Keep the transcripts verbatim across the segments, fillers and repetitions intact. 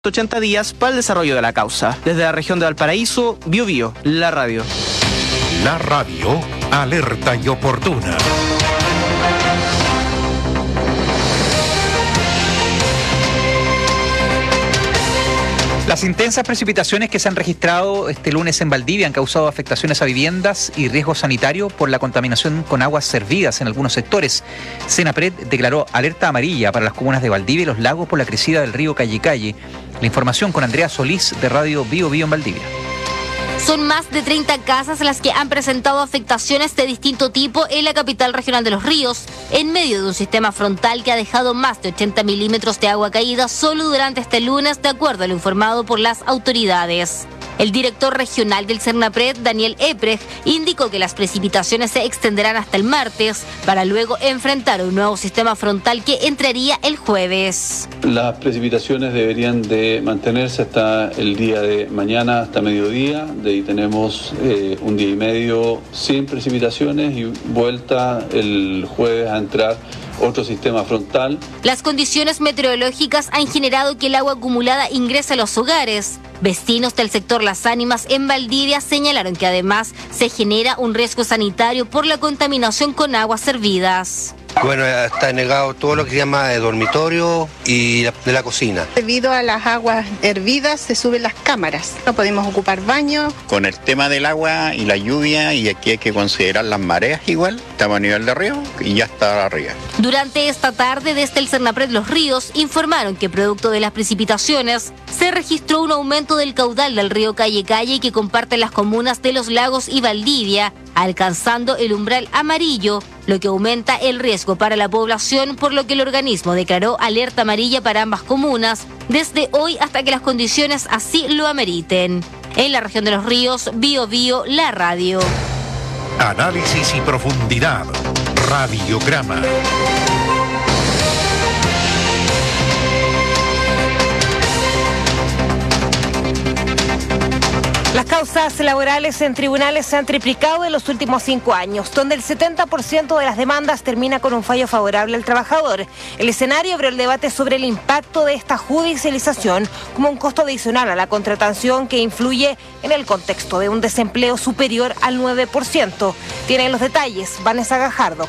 ochenta días para el desarrollo de la causa. Desde la región de Valparaíso, Bio Bio, la radio. La radio, alerta y oportuna. Las intensas precipitaciones que se han registrado este lunes en Valdivia han causado afectaciones a viviendas y riesgo sanitario por la contaminación con aguas servidas en algunos sectores. Senapred declaró alerta amarilla para las comunas de Valdivia y Los Lagos por la crecida del río Callicalle. La información con Andrea Solís de Radio Bio Bio en Valdivia. Son más de treinta casas las que han presentado afectaciones de distinto tipo en la capital regional de Los Ríos, en medio de un sistema frontal que ha dejado más de ochenta milímetros de agua caída solo durante este lunes, de acuerdo a lo informado por las autoridades. El director regional del Senapred, Daniel Eprecht, indicó que las precipitaciones se extenderán hasta el martes para luego enfrentar un nuevo sistema frontal que entraría el jueves. Las precipitaciones deberían de mantenerse hasta el día de mañana, hasta mediodía. De ahí tenemos eh, un día y medio sin precipitaciones y vuelta el jueves a entrar otro sistema frontal. Las condiciones meteorológicas han generado que el agua acumulada ingrese a los hogares. Vecinos del sector Las Ánimas en Valdivia señalaron que además se genera un riesgo sanitario por la contaminación con aguas servidas. Bueno, está negado todo lo que se llama de dormitorio y de la cocina. Debido a las aguas hervidas se suben las cámaras, no podemos ocupar baños. Con el tema del agua y la lluvia, y aquí hay que considerar las mareas igual, estamos a nivel de río y ya está arriba. Durante esta tarde, desde el Senapred Los Ríos informaron que producto de las precipitaciones se registró un aumento del caudal del río Callicalle que comparten las comunas de Los Lagos y Valdivia, alcanzando el umbral amarillo, lo que aumenta el riesgo para la población, por lo que el organismo declaró alerta amarilla para ambas comunas desde hoy hasta que las condiciones así lo ameriten. En la región de Los Ríos, Bio Bio, la radio. Análisis y profundidad. Radiograma. Las causas laborales en tribunales se han triplicado en los últimos cinco años, donde el setenta por ciento de las demandas termina con un fallo favorable al trabajador. El escenario abrió el debate sobre el impacto de esta judicialización como un costo adicional a la contratación que influye en el contexto de un desempleo superior al nueve por ciento. Tienen los detalles Vanessa Gajardo.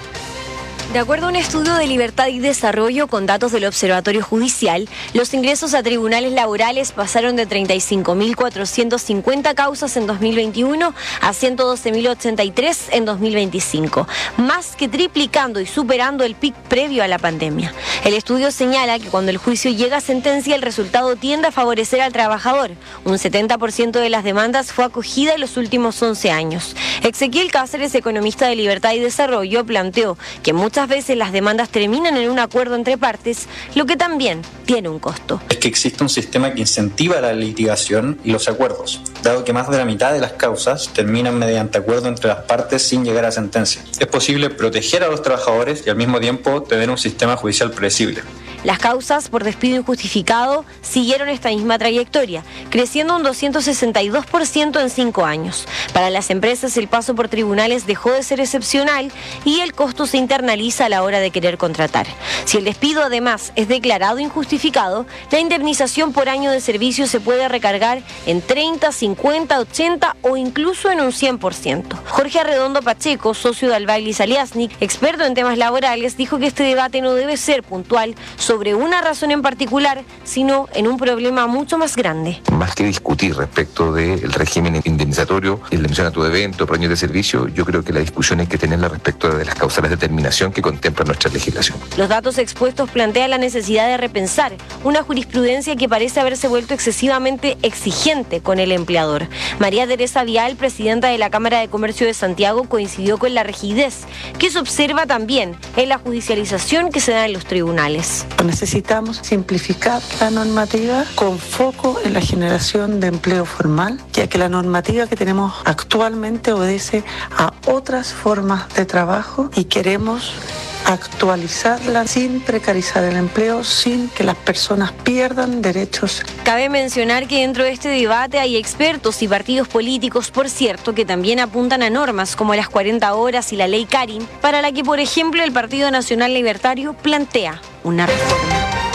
De acuerdo a un estudio de Libertad y Desarrollo con datos del Observatorio Judicial, los ingresos a tribunales laborales pasaron de treinta y cinco mil cuatrocientas cincuenta causas en dos mil veintiuno a ciento doce mil ochenta y tres en dos mil veinticinco, más que triplicando y superando el pic previo a la pandemia. El estudio señala que cuando el juicio llega a sentencia, el resultado tiende a favorecer al trabajador. Un setenta por ciento de las demandas fue acogida en los últimos once años. Ezequiel Cáceres, economista de Libertad y Desarrollo, planteó que muchas veces las demandas terminan en un acuerdo entre partes, lo que también tiene un costo. Es que existe un sistema que incentiva la litigación y los acuerdos, dado que más de la mitad de las causas terminan mediante acuerdo entre las partes sin llegar a sentencia. Es posible proteger a los trabajadores y al mismo tiempo tener un sistema judicial predecible. Las causas por despido injustificado siguieron esta misma trayectoria, creciendo un doscientos sesenta y dos por ciento en cinco años. Para las empresas, el paso por tribunales dejó de ser excepcional y el costo se internaliza a la hora de querer contratar. Si el despido además es declarado injustificado, la indemnización por año de servicio se puede recargar en treinta, cincuenta, ochenta o incluso en un cien por ciento. Jorge Arredondo Pacheco, socio de Albaili Saliasnik, experto en temas laborales, dijo que este debate no debe ser puntual sobre una razón en particular, sino en un problema mucho más grande. Más que discutir respecto del régimen indemnizatorio, indemnización a tu evento, por años de servicio, yo creo que la discusión hay que tenerla respecto de las causales de determinación que contempla nuestra legislación. Los datos expuestos plantean la necesidad de repensar una jurisprudencia que parece haberse vuelto excesivamente exigente con el empleador. María Teresa Vial, presidenta de la Cámara de Comercio de Santiago, coincidió con la rigidez que se observa también en la judicialización que se da en los tribunales. Necesitamos simplificar la normativa con foco en la generación de empleo formal, ya que la normativa que tenemos actualmente obedece a otras formas de trabajo y queremos actualizarla sin precarizar el empleo, sin que las personas pierdan derechos. Cabe mencionar que dentro de este debate hay expertos y partidos políticos, por cierto, que también apuntan a normas como las cuarenta horas y la ley Karin, para la que, por ejemplo, el Partido Nacional Libertario plantea una reforma.